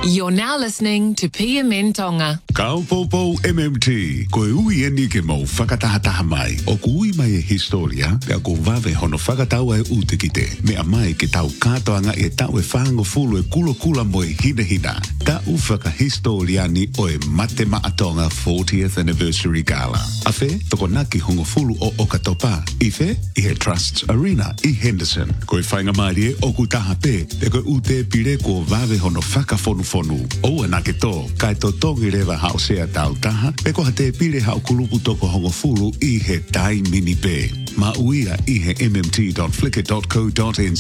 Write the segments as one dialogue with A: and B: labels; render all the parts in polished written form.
A: You're now listening to PMN Tonga.
B: Kaupopo MMT, koe ui e ni ke mau whakatahataha mai. O kui mai e historia, pea ko vave hono whakataua e utekite. Mea mai ke tau katoanga e tau e whango fulu e kula mo e hina. Tau whakahistoriani o e Mate Maatonga 40th Anniversary Gala. Afe, toko naki hongo fulu o Okatopa. Ife, i he Trusts Arena i Henderson. Koe whainga maari e oku taha pe, pe koe ute pire ko vave hono whakafonu. O anake to, kai to tongi rewa hao sea tau taha, pe koha te pire hao kulupu toko hongo fulu i he tai mini pe. Ma uia i he mmt.flickr.co.nz,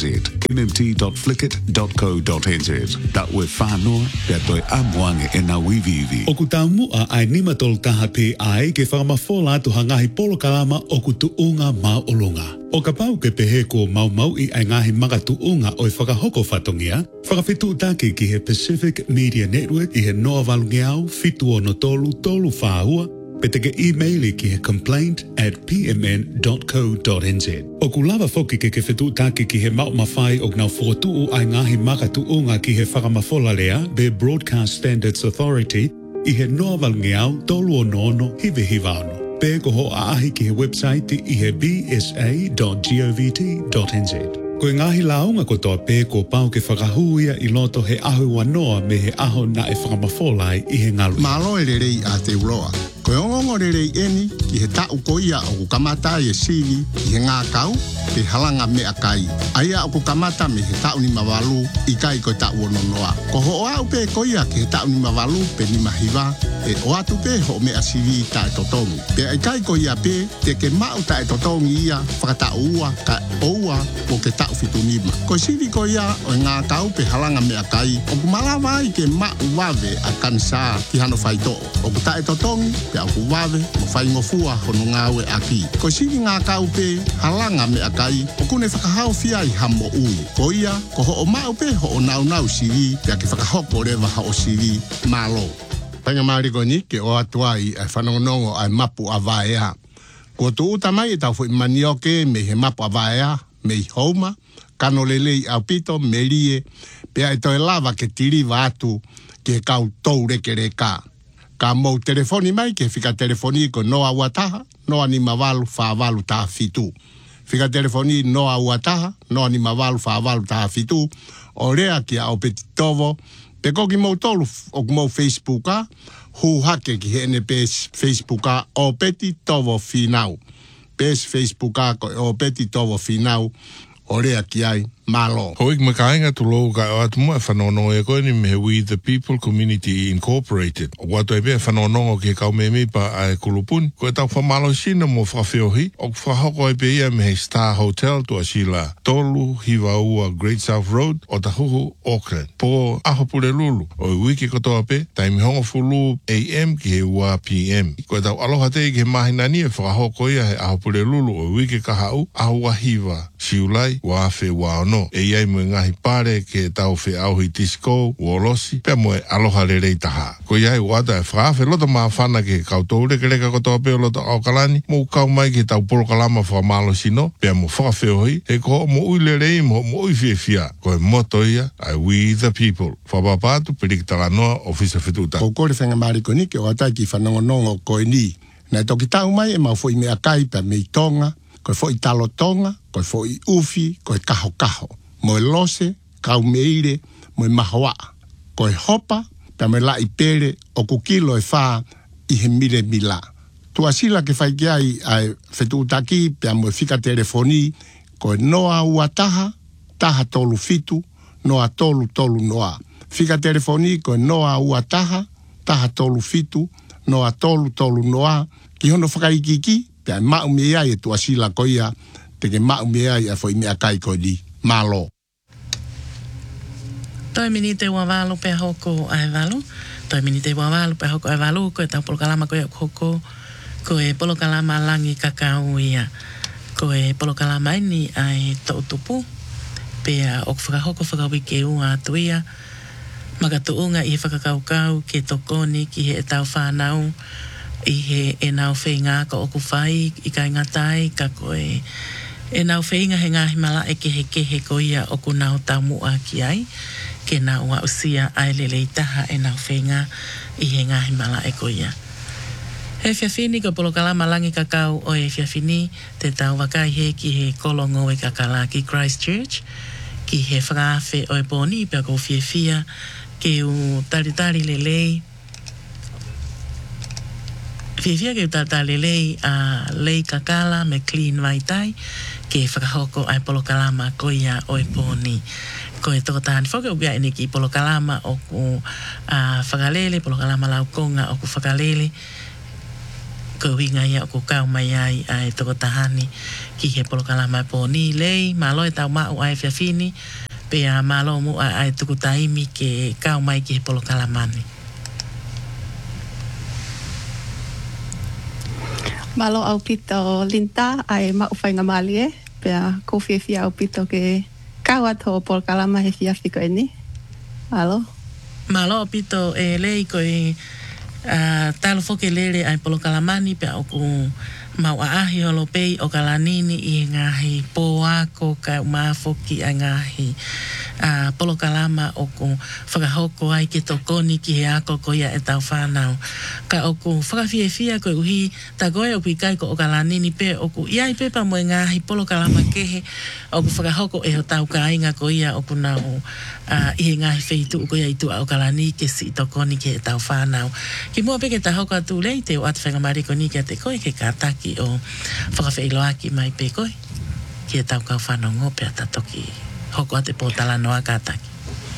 B: mmt.flickr.co.nz. Ta ue whanoa, pia toi amuange e na wivivi.
C: Oku tau mua ai nimatol taha pe ai ke whakamafola atu hangahi polo kalama oku tuunga mau olunga. O ka pau ke pehe ko mau I ai ngahi maka tuunga o I whakahoko whatongia, whakawhitu take ki he Pacific Media Network I he noa walungeau fitu o no tolu whaahua, pe teke e-maili ki he complaint@pmn.co.nz. O ku lava foki ke whitu take ki he mau mawhai o gnau whotu ai ngahi maka tuunga ki he whakamafola lea, be Broadcast Standards Authority, I he noa walungeau tolu o nono hiva ano. Pe ko ho aahi ki he website I he bsa.govt.nz. Koe ngahi launga ko toa pe ko pau ke whakahuia I loto he ahu wanoa me he aho na e whakamafolai I he ngalu.
D: Malo e rerei a te uroa. Koe ongongo rerei eni ki he tau koia o kukamata e siri I he ngā kau pe halanga me akai. Aia o kukamata me he tau ni mawalu I kai koe tau ononoa. Ko ho oa upe koia ki he tau ni mawalu pe ni mahiwa e o atu pe ho me asiri ta e totongu. Pe ai kai koia pe te ke mau ta e totongu ia whakata ua ka oua o ke tau fitunima. Ko siri koia o ngā kau pe halanga me akai o kumalawa I ke mau wave a kansa ki hano whaito. O kuta e totongu pe au kuwave mo whaingofua hono ngāwe aki. Ko siri ngā kau pe halanga me akai o kune whakahau fia I hamo ui. Ko ia, ko ho o mau pe ho o nau siri pe ake whakahoko rewa ha o siri malo. Panga mariko ni ke o atuai ai whanongonongo ai mapu a vaea. Ko tu uta mai e tau fui manioke me he mapu a vaea, me I houma, kano lelei au pito, me rie, pe ai toi lava ke tiriva atu ke kau tou reke reka. Ka mou telefoni mai ke fika telefoni ko noa uataha, noa ni mawalu whaavalu taha fitu. Fika telefoni noa uataha, noa ni mawalu whaavalu taha fitu, o rea ki a o peti tovo, pe koki mou tolu o mou Facebooka, hu hake ki hene pes Facebooka o peti tovo finau. Pes Facebooka ko o peti tovo finau, o rea ki ai malo.
E: Hoik makainga tu lo ka o atu mua whanono e koe ni me We the People Community Incorporated. O watu e bea whanono ke kau me pa a kulupun. Ko e tau whamalo sina mo whawhiohi. O whahoko e bea me he Star Hotel tu asila tolu hiwa ua Great South Road o tahuhu Auckland. Po ahopure lulu. O I wiki kotoa pe, taimi hongo fulu AM ki he ua PM. Ko e tau aloha te ke mahinani e whahoko ia he ahopure lulu o I wiki kahau ahua hiwa. Siulai wa afe wa ono. E iai mo ngahi pare ke tau whi auhi disco, uolosi, pia mo e aloha rerei taha. Ko iai wata e whaafe loto maa whana ke kau tau reka kotoa peo loto au kalani, mo kau mai ke tau poro kalama wha malo sino, pia mo whakawheo hoi, e ko mo ui lerei mo ui fia, ko e moto ia, ai We the People. Whapapatu, perikitala noa, ofisa whituta.
D: Ko kore whenga mariko ni ke o atai ki whanongonongo koe ni. Nei toki tau mai e mau fo I mea kai pa mei tonga, koe fo I talo tonga, koe fo I ufi, koe kaho. Mo e lose, kau meire, mo e mahoa. Koe hopa, pa me la I pere, o kukilo e wha I he mire mila. Tua sila ke whai kia ai whetu utaki, pa mo e whika telefoni, koe noa ua taha tolu fitu, noa tolu noa. Whika telefoni, koe noa ua taha tolu fitu, noa tolu noa. Ki hono whakaikiki, pa mau mea e tua sila koia, teke mau mea e fo I mea kai koe di. Malo.
F: Toi mini te wawalo pe hoko ai valo. Toi mini te wawalo pe hoko ai valo. Ko e tau polokalama koe hoko. Ko e polokalama langi kakao ia. Ko e polokalama ini ai tautupu. Pea o whakahoko whakawike ua atu ia. Makatuunga I whakakaukau ke tokoni ki he tau whanau. I he e nau whenga ka oku whai I kai ngatai ka koe E nau whainga he ngahi mala e kehe ko ia o ku nau tau mua ki ai. Ke nau wa usia ai lele taha e nau whainga I he ngahi mala e ko ia. He whiawhini ko polokalama langi kakau o e whiawhini te tau wakai he ki he kolongo e kakala ki Christchurch. Ki he whakawhe o e pōni pia ko whiawhia ke u taritari lelei. Whiawhia ke u taritari lelei a lei kakala me clean vaitai. Ke whakahoko ai polokalama ko ia o e pōni. Ko e toko tāni whaka ubia ene ki polokalama o ku whakalele, polokalama laukonga o ku whakalele. Ko winga ia o ku kau mai ai ai toko tahani ki he polokalama pōni lei, malo e tau mau ai whiawhini, pe a malo mu ai tuku taimi ke kau mai ki he polokalamani.
G: Malo au pito linta ai mau whainga mali e, pea ko whiawhia au pito ke kaua tō polokalama he whiawhi ko e ni. Malo?
F: Malo au pito e lei ko e talo whoke lere ai polokalamani pea o ku mau aahi holo pei o kalanini I ngahi poa ko ka umafoki a ngahi polokalama o ku whakahoko ai ke tokoni ki he ako ko ia e tau whanau. Ka o ku whakawhiawhia ko uhi ta goe o pikai ko o kalanini pe o ku iai pepa mo e ngahi polokalama kehe o ku whakahoko e ho tau ka inga ko ia o ku nau I he ngahi wheitu ko ia I tu au kalani ke si tokoni ke e tau whanau. Ki mua peke ta hoko atu lei te o atu whangamari ko ni ke te koe ke kātaki o whakawhailoaki mai pe koe. Ki e tau kau whanau ngope a tatoki hoko ate pōtala noa kātaki.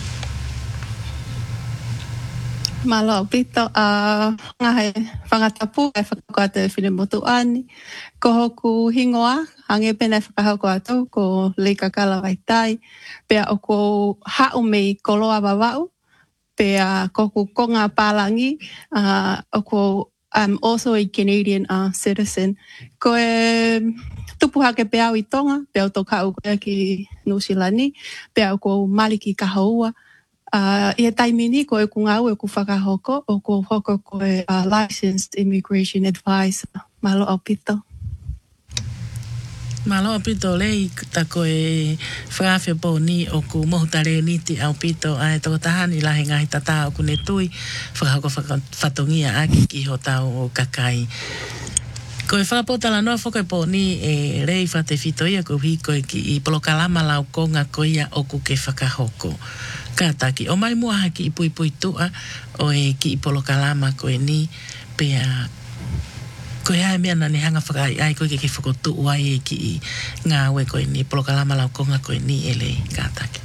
G: Malo pito ngahe whangatapu e whakako atu e whine motu ani. Ko hoku hingoa, hange pena whakahoko atu ko leika kala waitai. Pea o ko hau mei koloa wawau. Pea ko ku konga pālangi. O ko I'm also a Canadian citizen. Ko e tupuha ke pea I tonga. Pea o toka u koea ki Nusilani. Pea o ko maliki kahaua. Ia taimini ko e kungau e ku whakahoko o ko hoko ko e licensed immigration advisor. Malo au pito.
F: Malo au pito lei ta ko e whakawhia pōni o ku mohutare niti au pito ai toko tahani lahe ngahi tata o ku ne tui whakahoko whatongia aki ki ho tau o kakai. Ko e whakapotala noa whaka pōni e rei whate whitoia ko hi ko ki I polokalama lau konga ko ia o ku ke whakahoko. Kātaki, o mai mua haki I pui tua o e ki I polokalama ko e ni pea ko e hae mea nani hanga whakai ai ko ke whakotu ai e ki I ngā ue ko e ni polokalama lau konga ko e ni e lei kātaki.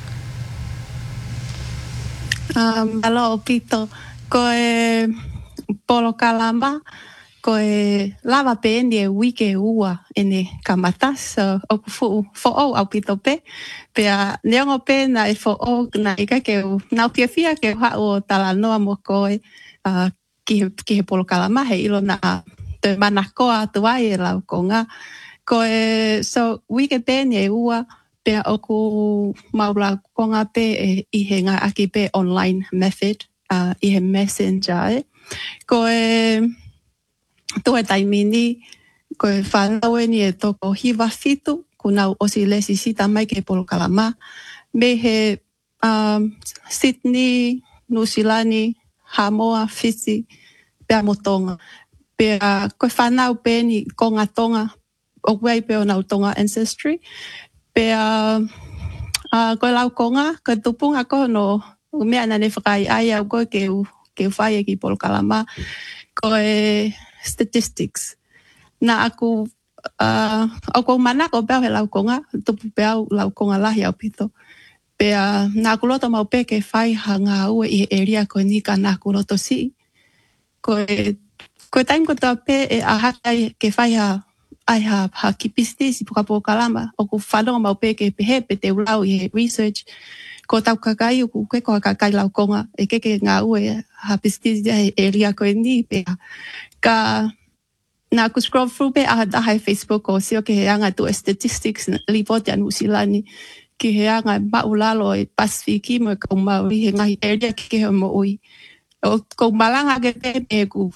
G: Malo o pito, ko e polokalama ko e lava pe eni e wike ua ene kamatas o ku fo'o au pito pe. Pea neongo pe na e fo'o na ika ke nau whiawhia ke hao tala noa mo koe ki he polokalama he ilo na te manakoa tuai e lau konga. Ko e so wike pe eni e ua pea o ku maula konga pe I he ngā aki pe online method I he messenger e. Ko e Tue taimini, ko e whanau e ni e toko hiwa fitu, ku nau osi lesi sita mai ke polokalama. Me he Sydney, Nusilani, Hamoa, Fiji, pea mo tonga. Pea ko e whanau pe ni konga tonga, o wei pe o nau tonga ancestry. Pea ko e lau konga, ko e tupunga ko no mea nane whakai ai au ko ke whai e ki polokalama. Ko e statistics. Na aku ako mana ko pea he laukonga, tupu pea laukonga lahi au pito. Pea na aku loto mau pe ke whai hanga ue I area ko ni ka na aku loto si. Ko taim ko ta pe e ahai ke whai ha ki business I puka polokalama. O ku whanonga mau pe ke pehe pe te ulau I he research. Ko tau kakai uku ke ko kakai laukonga e ke ngā ue ha business he area ko ni pea. Ka na ku scroll through pe ahai Facebook o sio ke he anga tu statistics report ya Nusilani ki he anga maulalo e Pasifiki mo ka mauri he ngahi area ki ke he mo ui o ko malanga ke pe ku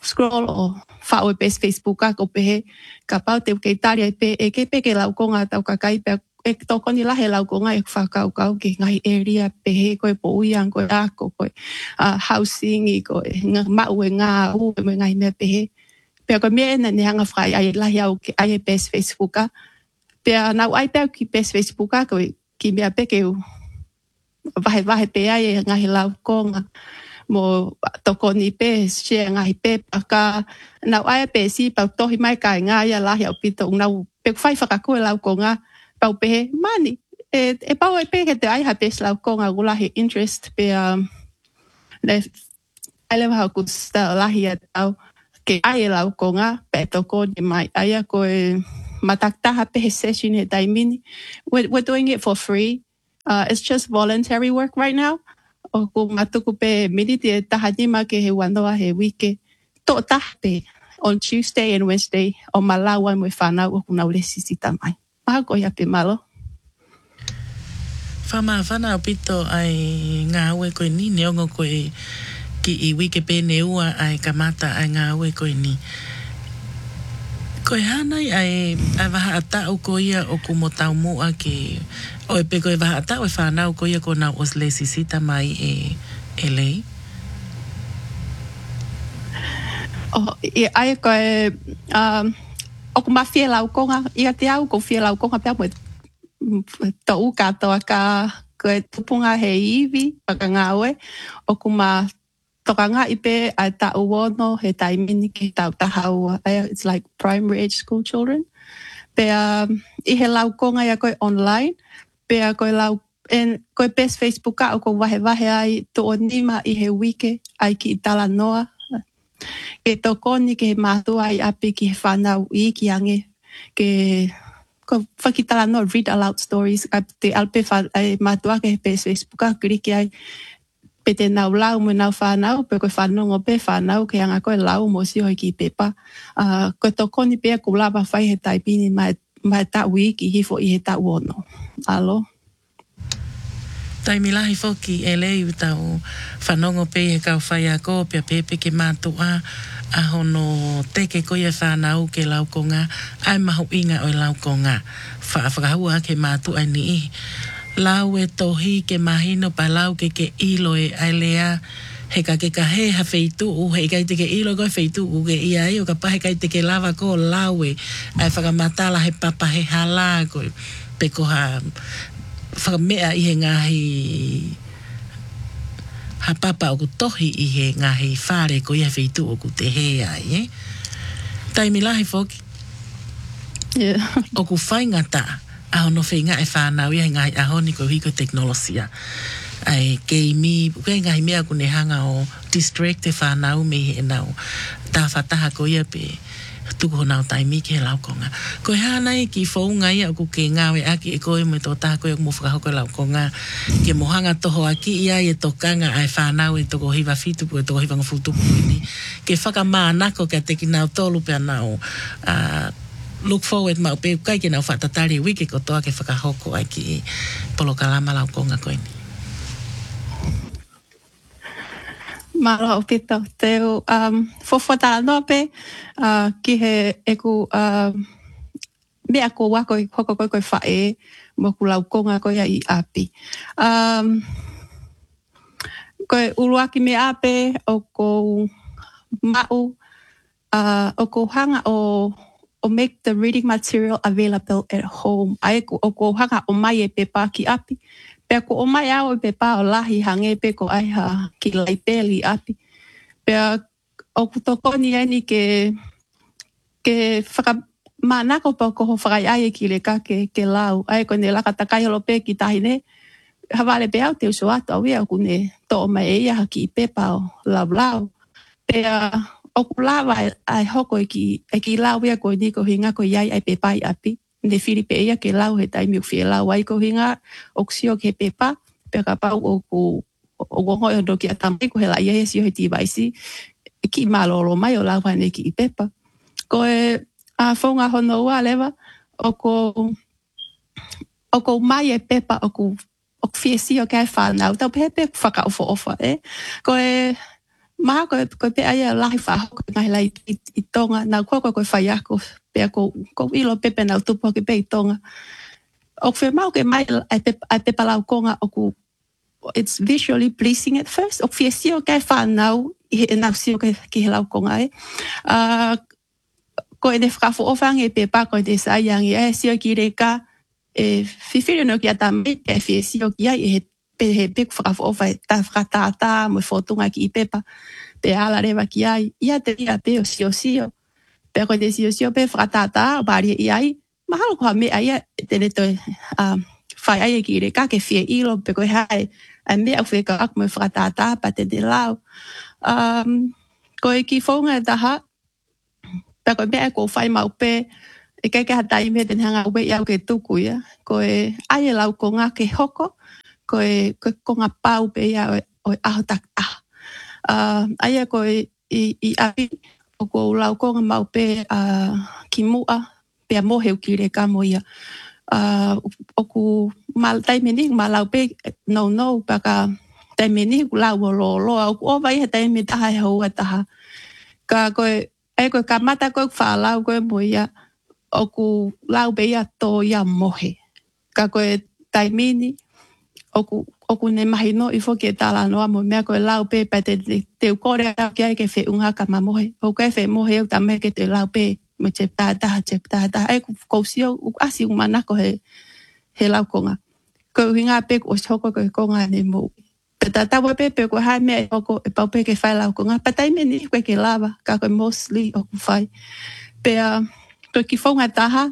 G: scroll o whao pe Facebook a ko pehe ka pau te ke tari pe e ke pe ke lau konga tau ka kai pe e toko ni lahe lau konga e whakau kau ke ngai area pehe koe po uiang koe ako koe housing i koe mau e ngā u me ngai mea pehe pe koe mea ena ne hanga whai ai lahe au ke ai pe Facebook a pe nau ai pe ki pe Facebook a koe ki mea pe ke u vahe pe ai e ngai lau konga mo toko ni pe share ngai pe ka nau ai pe si pa tohi mai kai ngai la ya pito nau pe fai fa ka ko lau konga pa pe mani e pa pe ke te ai ha pe lau konga gula he interest pe le ai le ha ku sta la hi au ke ai lau konga pe toko ni mai ai ko matakta ha pe session he dai mini we're doing it for free it's just voluntary work right now o ko matuku pe miniti e tahajima ke he wandoa he wike to tahpe on Tuesday and Wednesday o Malawa mo whanau o kunau le sisita mai. Maha ko ia pe malo.
F: Whanau pito ai ngā ue koe ni neongo koe ki I wike pe neua ai kamata ai ngā ue koe ni. Koe hanai ai waha ata o ko ia o kumotau mua ke o e pe koe waha ata o e whanau ko ia ko nau os le sisita mai e lei.
G: I ai koe o kuma fie lau konga ia te au ko fie lau konga pia mo to u katoa ka koe tupunga he iwi paka ngā ue o kuma toka ngā ipe ai ta uono he taimini ki tau tahau it's like primary age school children pea I he lau konga ia koe online pea koe lau en koe pes Facebook a o ko wahe ai to o nima I he wike ai ki tala noa ke tokoni ke mātua I api ki he whanau I ki ange ke ko whakitala no read aloud stories te alpe mātua ke he pes Facebook a kiri ki ai pe te nau lau mo nau whanau, pe koe whanongo pe whanau, ke anga koe lau mo si hoi ki pepa. Koe tokoni pe ko lava whai he taipini mai ta wiki hifo I he ta uono. Alo?
F: Taimilahi foki e lei tau whanongo pe he kau whai a ko, pia pepe ke mātua a hono teke koe whanau ke lau konga, ai mahu inga o lau konga. Whakahua ke mātua ni I. Lau e tohi ke mahino pa lau ke ilo e ailea he ka he ha feitu u he kai te ke ilo ko feitu u ke ia o ka pahe kai te ke lava ko lau e ai whakamatala he papa he hala ko pe ko ha whakamea I he ngahi ha papa o ku tohi I he ngahi whare ko ia feitu o ku te he ai taimilahi foki o ku whaingata a hono whenga e whanau ia ngai a honi ko hiko teknolosia. Ai kei mi, kei ngai mea kune hanga o district e whanau me he nau. Tā whataha ko ia pe tuku honau tai mi ke lau konga. Koe hanai ki whaunga ia o ku ke ngawe aki e koe mo tō tā koe o mo whakahoko lau konga. Ke mohanga toho aki ia e tokanga ai whanau e toko hiwa fitupu e toko hiwa ngafutupu ni. Ke whakamānako ka te ki nau tolu pe nau look forward ma pe kai ke na whatatari wiki ko toa ke whakahoko ai ki polokalama lau konga koe ni.
G: Mara o pito teo fofota no pe ki he eku mea ko wako hoko koe whae mo ku lau konga koe I api. Koe uruaki me ape o ko mau o ko hanga o make the reading material available at home. Ai ko o hanga o mai e pepa ki api. Pe ko o mai au e pepa o lahi hange pe ko ai ha ki laipeli api. Pe o ku tokoni ani ke whaka manako pa ko whakai ai ki le ka ke lau. Ai ko ne laka takai holo pe ki tahine. Hawale pe au te uso ato au ia ku ne to o mai e ia ki pepa o lau. Pe o ku lawa ai hoko e ki lau ia ko ni ko hinga ko iai ai pepai api. Ne Filipe ia ke lau he taimi o fie lau ai ko hinga o ksio ke pepa. Pe ka pau o gongo e do ki atamai ko he la ia si o he tivaisi. Ki malolo mai o lau hane ki pepa. Ko e a whaunga hono ua lewa o ko mai e pepa o ku fie si o kai whanau. Tau pepe whaka ofa Ko e maha ko pe aia lahi fa ko ngai lai I tonga na ko fai ako pe ko ilo pepe na tupo ke pe tonga o fe mau ke mai ai pe palau konga o ku it's visually pleasing at first o fe sio ke fa now I na sio ke lau konga ko e fra fo ofang e pe pa ko de sa yang e sio ki re ka fifiri no ki atame e fe sio ki ai he pe fra fo ofai ta fra ta mo fotunga ki pepa pe ala reva ki ai ia te ia pe o sio pe ko de sio pe fra ta bari ai mahalo ko me ai te le to fai ai ki re ka ke fie ilo pe ko hai a me a fe ka ak mo fra ta pa te de lao ko e ki fonga ta ha pe ko me ko fai mau pe e ke hata I me den hanga we ia ke tuku ia ko e ai lau ko nga ke hoko ko nga pau pe ia o ahotak aia ko I api o ko lau ko nga mau pe ki mua pe a mohe ki re ka mo ia o ku mal taimeni malau pe no paka taimeni lau lo o vai he taimeni ta hai ho ta ka ko ko kamata ko fa lau ko mo ia o ku lau pe ia to ia mohe ka ko taimeni o ku ne mahino I fo ke tala no mo me ko lau pe pa te ko re ka ke fe unga ka mohe o ke fe mohe o tame ke te lau pe mo chepta ai ko sio u asi un mana ko he lau konga ko hinga pe o choko ko konga ne mo pe ta wa pe ko ha me ko pa pe ke fa lau konga pa tai me ni ko ke lava ka ko mostly o ku fai pe to ki fonga ta ha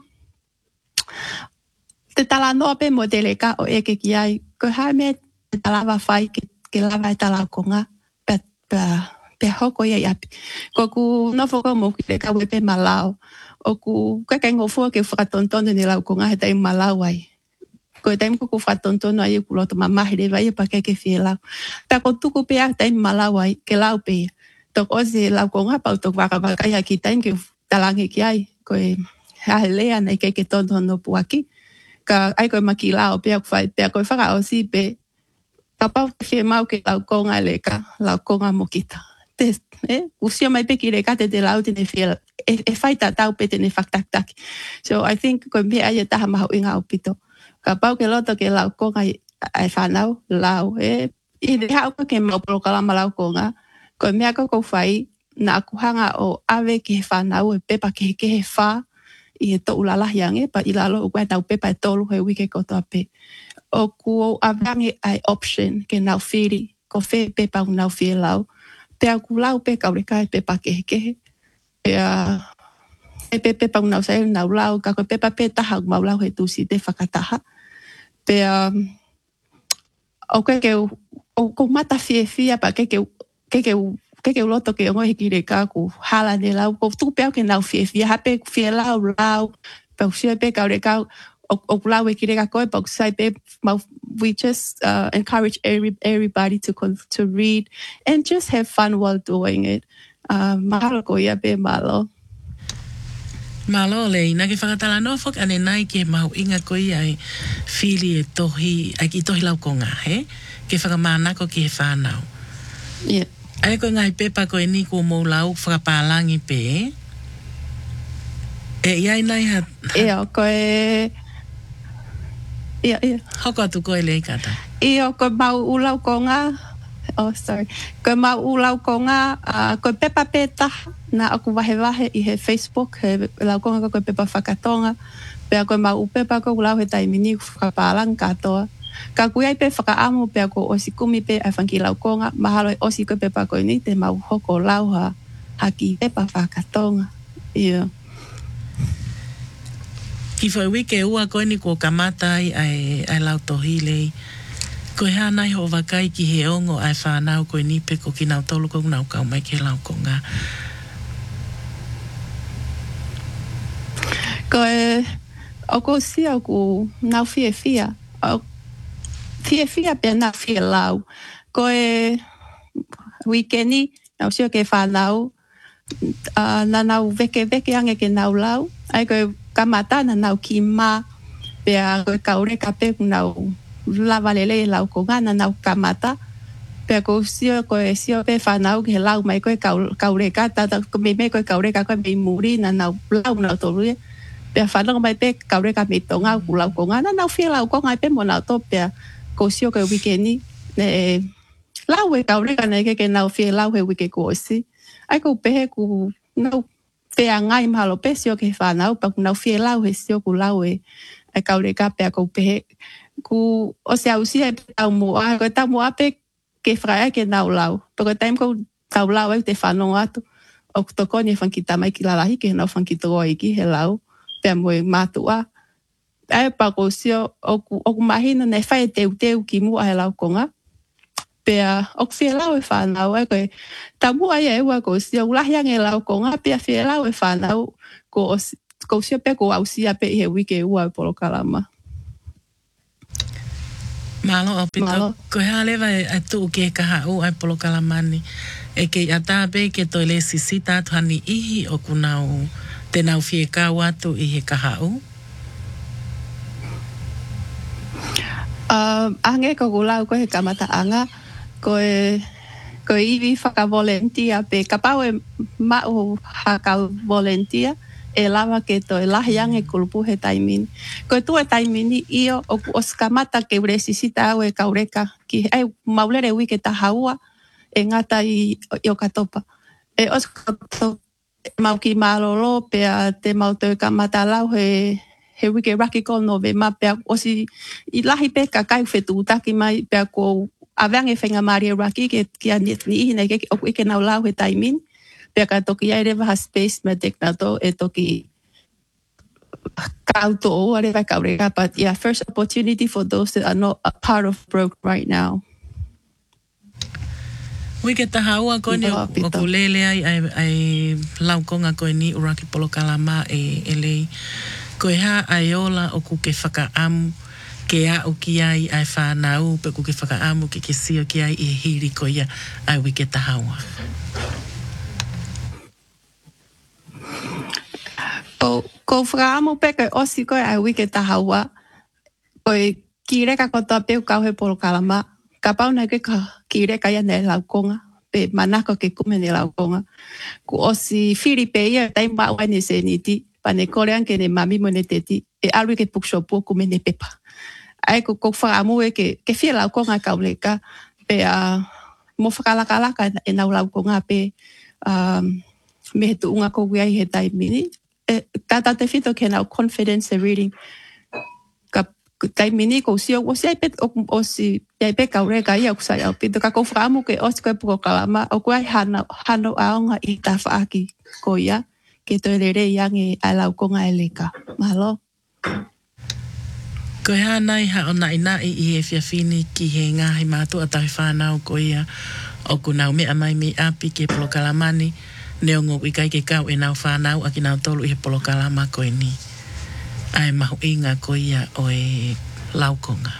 G: te tala no pe modele ka o e ke ki ai ko ha me te tala va fai ke lava tala konga pe hoko ia api ko ku no foko mo ki ka we pe malao o ku ka ngo fo ke fra tonton ni lau konga he tai malao ai ko tai ku fra tonton ai ku lo to mama he vai pa ke fiela ta ko tu ku pe tai malao ai ke lau pe to o se lau konga pa to va ka ia ki tai ke talangi ki ai ko ha lea nei ke tonton no pu aki ka ai ko makilao pe ku fai pe ko fa o si pe papa ke mau ke lau konga le ka lau konga mokita usio mai pe ki re ka te lau te ne fiela e fai tau pe te ne faktak so I think ko me ai ta ma inga opito ka pau ke loto ke lau konga ai fanau lau I de ha ko ke mau pro kala malau konga ko me ko fai na ku hanga o ave ke fanau e pepa ke fa I to ulala yang pa ilalo ko tau pepa to lu he wike ko to pe o ku avangi ai option ke nau firi ko fe pepa nau fi lau pe aku lau pe ka reka pe pa ke pe pa nau sai nau lau ka ko pe pa pe ta ha mau lau he tu si te fakataha pe o ke o ko mata fia pa ke loto ke ngo ki reka ku hala de lau ko tu pe ke nau fia ha pe fia lau pe si pe ka reka o lau ki reka ko pa sai pe we just encourage everybody to read and just have fun while doing it. Mahalo ko ia pe malo.
F: Malo le ina ke whakatala no fok ane nai ke mau inga ko ia e whili e tohi, ai ki tohi lau konga, he? Ke whakamana ko ki he whanau.
G: Yeah.
F: Ai ko ngai pepa ko e ni ko mou lau whakapalangi pe, e iai nai ha...
G: Ia, ko e... Ia.
F: Hoko atu ko e le kata.
G: Ia, ko mau ulau konga... Oh, sorry. Ko mau ulau konga, ko pepa peta na aku wahe I he Facebook, he lau konga ko pepa whakatonga, pea ko mau pepa ko ulau he taimini whakapalang katoa. Ka kuiai pe whakaamu pea ko osi kumi pe ai whanki lau konga, mahalo osi ko pepa ko ni te mau hoko lau haki pepa whakatonga. Ia.
F: Ki whai wike ua koe ni ko kamata ai lau tohi lei. Ko he anai ho wakai ki he ongo ai whanau koe ni pe ko ki nau tolu ko nau kau mai ke lau konga.
G: Ko e o ko sia ku nau fia. Fia pe nau fia lau. Ko e weekendi nau sia ke whanau na nau veke ange ke nau lau. Ai ko kamata na nau ki ma pe a ko kaure ka pe nau lava lele lau konga na nau kamata Pea ko sio pe whanau ke lau mai koe kaureka, tata ko me koe kaureka koe me muri na lau na toru. Pea whanau mai pe kaureka me tonga ku lau konga, na nau fia lau konga pe mo nau to pea ko sio koe wikeni. Lau e kaureka na ke nau fia lau he wike ko osi. Ai ko pehe ku nau pea ngai mahalo pe sio ke whanau, pa ku nau fia lau he sio ku lau e kaureka pea ko pehe. Ku o se ausia e tau mua, ko tau mua pe ke whaia ke nau lau. Peko taim ko tau lau e te whanong atu. O kutoko ni whankita mai ki lalahi ke nau whankita o iki he lau. Pea moe mātua. Ai pa ko sio o mahina nei whae teu ki mua he lau konga. Pea o whia lau e whanau e koe. Ta mua e ua ko sio ulahiang e lau konga. Pea whia lau e whanau ko sio pe ko ausia pe he wike ua e polo kalama.
F: Malo o pita ko halewa e tu ke kaha o ai polo kalamani e ke ata be ke to le sisita thani ihi o kunau te nau fie ka watu i he kaha o
G: ange ko gulau ko he kamata anga ko iwi whaka volunteer pe kapau e mau haka volunteer e lava ke to e lahiang e kulupu he taimin. Ko tu e taimini io o oskamata ke uresisita au e kaureka ki ai maulere wi ke tahaua e ngata i o katopa. E oskato mau ki malolo pe a te mau te kamata lau he wi ke raki ko no ve ma pe osi i lahi pe ka kai fetu taki mai pe ko avang e whenga Maria raki ke ki ani ne ke o ke nau lau he taimin. Pea ka toki ai rewa ha space me teknato e toki kauto o rewa kaureka. But yeah, first opportunity for those that are not a part of Broke right now.
F: Wike taha ua koe ni o kulele ai laukonga koe ni uraki polo kalama e lei. Koe ha ai ola o ku ke whakaamu ke a o ki ai ai whanau pe ku ke whakaamu ke sio ki ai e hiri koe ia ai wike taha ua.
G: Ko whakaamu pe koe osi koe ai wike tahaua. Koe ki reka ko toa peu kau he polo kalama. Ka pau na ke ki reka ia ne laukonga. Pe manako ke kume ne laukonga. Ku osi Filipe ia tai mba ua ne se niti. Pa ne korean ke ne mami mo ne teti. E alwi ke pukshopu kume ne pepa. Ai ko whakaamu e ke fia laukonga kauleka. Pe mo whakalakalaka e nau laukonga pe me he tuunga ko wiai he taimini. Tata te fito ke nau confidence reading. Ka taimini ko sio o si ai pe kaureka ia ku sai au pito ka ko whaamu ke osi koe puko kalama o kuai hano aonga i ta whaaki ko ia ke to rere iange ai lau konga e leka. Mahalo.
F: Ko he hanai ha o nai i e whiawhini ki he ngahi mātua tahi whanau ko ia o ku nau mea mai me api ke polo kalamani. Neongo i kai ke kau e nau whanau a ki nau tolu i he polo kalama koe ni. Ai mahu inga ko ia o e laukonga.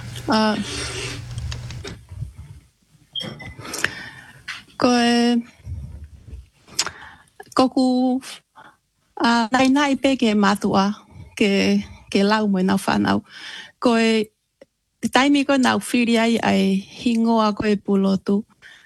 G: Koku nai pe ke matua ke lau mo e nau whanau. Koe taimi ko nau whiri ai hingoa ko e pulotu.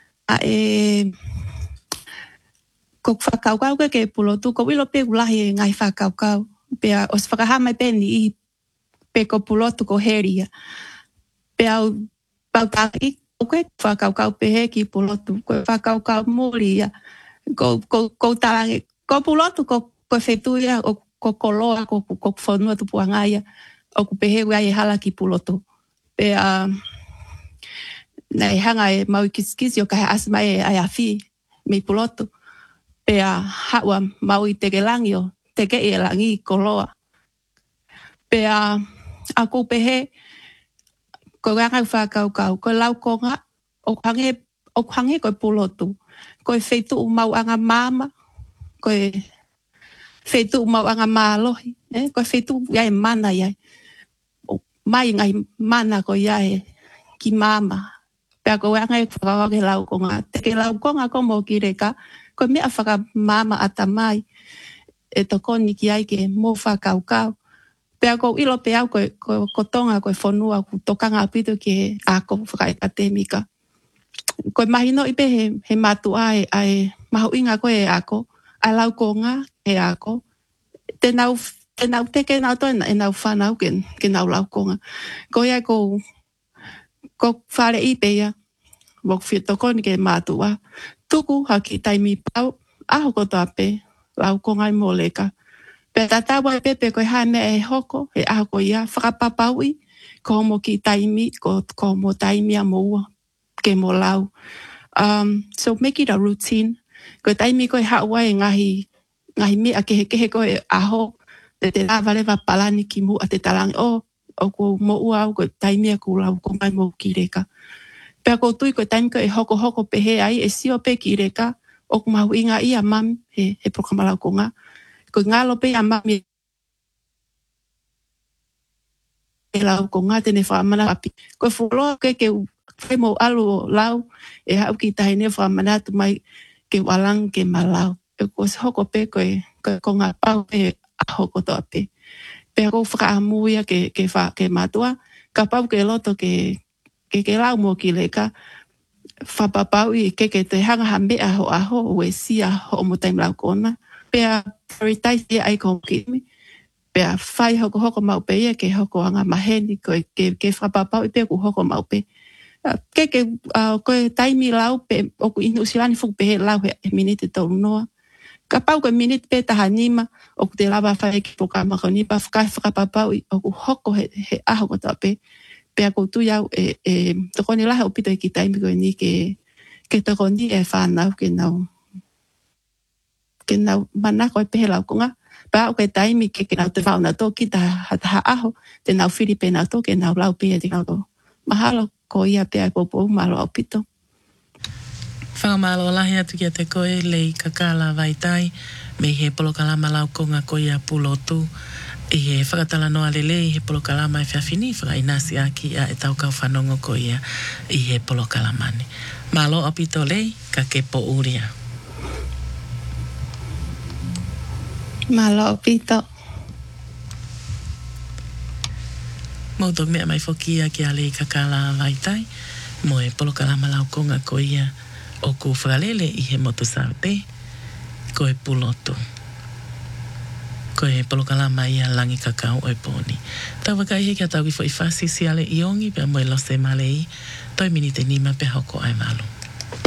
G: Ko whakaukau ke pulotu, ko wilo pe ulahi e ngai whakaukau. Pea os whakahama pe ni i pe ko pulotu ko heria. Pea pautaki, ko whakaukau pe he ki pulotu, ko whakaukau moria. Ko tarangi, ko pulotu ko whetuia, ko koloa, ko whanua tu puangaia, o ko pehe wai e hala ki pulotu. Pea nei hanga e mau kiskisi o kahe asmai e ai awhi me pulotu. Pea hawa mau i teke langi o teke i langi i koloa. Pea ako pehe ko rangai whakaukau, ko laukonga o hange ko pulotu. Ko whetu mau anga mama, ko whetu mau anga mālohi, ko whetu iai mana iai. Mai ngai mana ko iai ki mama. Pea ko rangai whakakau ke laukonga. Teke laukonga ko mo ki reka, ko mea whaka mama atamai e toko ni ki ai ke mo whakaukau. Pea ko ilo pe au ko tonga ko whanua ku tokanga apito ke ako whakaikatemika. Koe mahino ipe he matua ai mahu inga koe e ako. Ai lau konga e ako. Te nau teke nau to e nau whanau ke nau lau konga. Koe ai ko whare ipe ia. Wok whitoko ni ke matua. Tuku haki taimi pau. Aho ko to ape. Lau konga i moleka. Pe tatawa e pepe koe hae mea e hoko. He aho ko ia whakapapaui. Ko mo ki taimi. Ko mo taimi a moua. Ke mo lau. So make it a routine. Ko taimi koe haua e ngahi mea kehe koe aho. Te la vale va palani ki mu a te talangi. O ko mo ua au ko taimi a ko lau ko mai mo ki reka. Pea ko tui ko taimi koe hoko pehe ai e sio pe ki reka. O ko mahu inga ia mami he prokamalau ko ngā. Ko ngalo pe a mami e lau ko ngā tene whamana api. Ko fuloa ke whai mo alu lau e hau ki tahine whamana tu mai ke walang ke malau. E ko hoko pe koe ko ngā pau pe a hoko to api. Pea ko whakaamuia ke matua. Ka pau ke loto ke lau mo ki leka. Whapapau i ke te hanga hambe aho o e sia ho mo taim lau kona. Pea prioritize ia ai ko kimi. Pea whai hoko mau pe ia ke hoko anga maheni ke whapapau i pe ku hoko mau pe. Koe taimi lau pe oku inu silani fuku pe he lau he minute tau noa. Ka pau koe minute pe taha nima oku te lava whai ki poka mako nipa whakapapau i oku hoko he aho ko tau pe. Pea koutu iau toko ni lahe opito i ki taimi koe ni ke toko ni e whanau ke nau mana koe pehe lau konga. Pea o ke taimi ke nau te whau na tō ki taha aho te nau whiripe nau tō ke nau lau pia te nau tō. Mahalo ko ia pea kopo malo opito.
F: Whakamalo lahi atu ki a te koe lei kakala vaitai me he polokalama lau konga koe a pulotu. I he whakatala noa lele i he polokalama e whiawhini whakainasi aki a e tau kau whanongo ko ia i he polokalamani. Malo apito lei ka ke po uria.
G: Malo apito.
F: Mautok mea mai whokia ki a lei kakala vaitai mo e polokalama lau konga ko ia o ku whakalele i he motu saute ko e pulotu. Ko e polokalama ia langi kakao o e poni. Tau wakai he kia tau ki fo i whasi si ale i ongi pia mo e lose male i toi minite nima pe hoko ai malu.